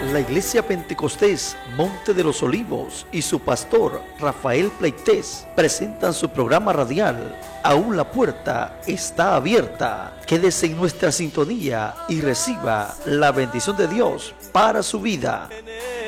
La Iglesia Pentecostés Monte de los Olivos y su pastor Rafael Pleites presentan su programa radial Aún la puerta está abierta. Quédese en nuestra sintonía y reciba la bendición de Dios para su vida.